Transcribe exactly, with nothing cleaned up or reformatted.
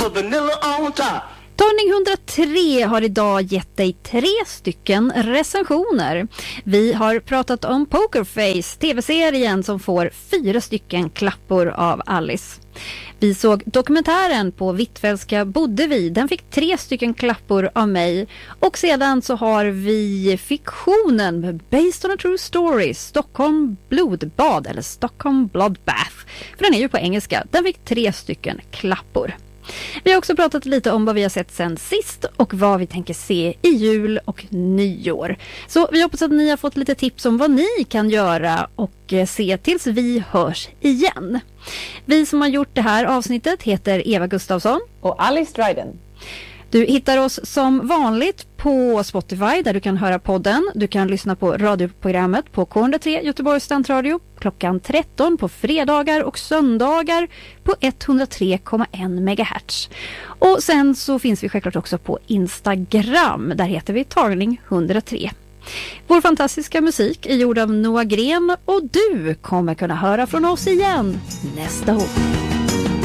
put vanilla on top. Tagning hundratre har idag gett dig tre stycken recensioner. Vi har pratat om Pokerface, tv-serien som får fyra stycken klappor av Alice. Vi såg dokumentären På Hvitfeldtska bodde vi. Den fick tre stycken klappor av mig. Och sedan så har vi fiktionen Based on a True Story, Stockholm blodbad eller Stockholm Bloodbath. För den är ju på engelska. Den fick tre stycken klappor. Vi har också pratat lite om vad vi har sett sen sist och vad vi tänker se i jul och nyår. Så vi hoppas att ni har fått lite tips om vad ni kan göra och se tills vi hörs igen. Vi som har gjort det här avsnittet heter Eva Gustafsson och Alice Dryden. Du hittar oss som vanligt på Spotify där du kan höra podden. Du kan lyssna på radioprogrammet på K ett noll tre Göteborgs Studentradio klockan tretton på fredagar och söndagar på etthundratre komma en megahertz. Och sen så finns vi självklart också på Instagram. Där heter vi Tagning hundratre. Vår fantastiska musik är gjord av Noah Gren och du kommer kunna höra från oss igen nästa år.